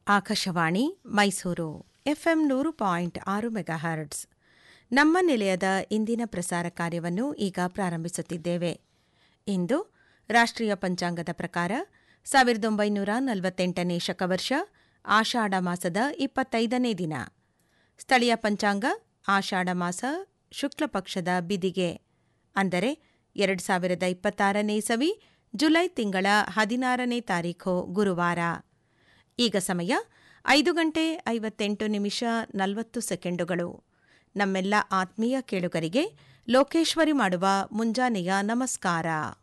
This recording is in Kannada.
Akashvani Mysuru FM 100.6 megahertz. ನಮ್ಮ ನಿಲಯದ ಇಂದಿನ ಪ್ರಸಾರ ಕಾರ್ಯವನ್ನು ಈಗ ಪ್ರಾರಂಭಿಸುತ್ತಿದ್ದೇವೆ. ಇಂದು ರಾಷ್ಟ್ರೀಯ ಪಂಚಾಂಗದ ಪ್ರಕಾರ 1948ನೇ ಶಕವರ್ಷ ಆಷಾಢ ಮಾಸದ 25ನೇ ದಿನ. ಸ್ಥಳೀಯ ಪಂಚಾಂಗ ಆಷಾಢ ಮಾಸ ಶುಕ್ಲ ಪಕ್ಷದ ಬಿದಿಗೆ, ಅಂದರೆ 2026ನೇ ಇಸವಿ ಜುಲೈ ತಿಂಗಳ 16ನೇ ತಾರೀಖು ಗುರುವಾರ. ಈಗ ಸಮಯ 5:58:40 ನಮ್ಮೆಲ್ಲ ಆತ್ಮೀಯ ಕೇಳುಗರಿಗೆ ಲೋಕೇಶ್ವರಿ ಮಾಡುವ ಮುಂಜಾನೆಯ ನಮಸ್ಕಾರ.